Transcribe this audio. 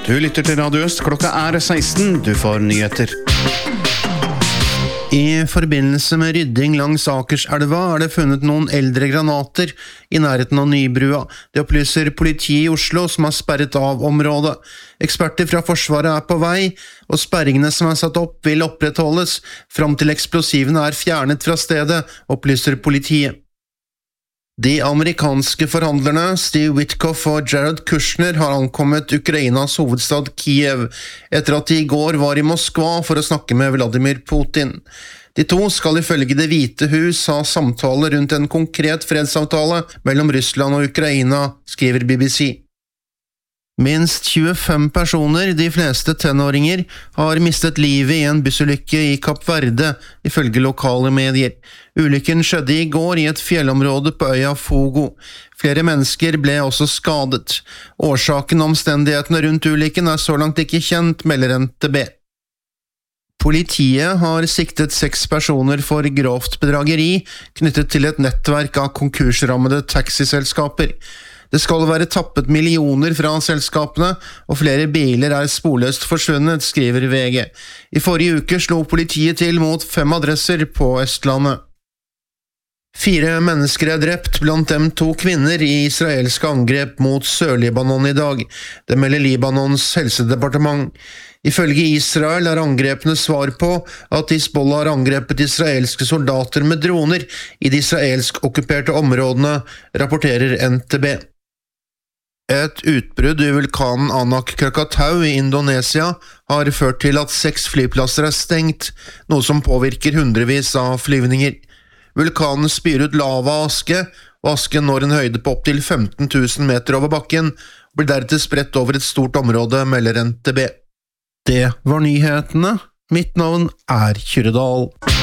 Du lytter til Radio Øst, klokka 16, du får nyheter. I forbindelse med rydding langs Akerselva det funnet noen eldre granater I nærheten av Nybrua. Det opplyser politiet I Oslo som har sperret av området. Eksperter fra Forsvaret på vei, og sperringene som satt opp vil opprettholdes fram til eksplosivene fjernet fra stedet, opplyser politiet. De amerikanske forhandlerne Steve Witkoff og Jared Kushner har ankommet Ukrainas hovedstad Kiev, etter at de I går var I Moskva for å snakke med Vladimir Putin. De to skal ifølge Det hvite hus ha samtaler rundt en konkret fredsavtale mellom Russland og Ukraina, skriver BBC. Minst 25 personer, de fleste tenåringer, har mistet livet I en bussulykke I Kapp Verde, ifølge lokale medier. Ulykken skjedde I går I et fjellområde på øya Fogo. Flere mennesker ble også skadet. Årsaken og omstendighetene rundt ulykken så langt ikke kjent, melder NTB. Politiet har siktet 6 personer for grovt bedrageri knyttet til et nettverk av konkursrammede taxiselskaper. Det skal være tappet millioner fra selskapene, og flere biler sporløst forsvunnet, skriver VG. I forrige uke slo politiet til mot 5 adresser på Østlandet. 4 mennesker drept, blant dem 2 kvinner I israelske angrep mot Sør-Libanon I dag. Det melder Libanons helsedepartement. Ifølge Israel angrepene svar på at Hizbollah har angrepet israelske soldater med droner I de israelsk okkuperte områdene, rapporterer NTB. Et utbrudd I vulkanen Anak Krakatau I Indonesia har ført til at 6 flyplasser stengt, noe som påvirker hundrevis av flyvninger. Vulkanen spyr ut lava og aske, og asken når en høyde på opp til 15 000 meter over bakken, og blir deretter spredt over et stort område, melder NTB. Det var nyhetene. Mitt navn Kyrre Dahl.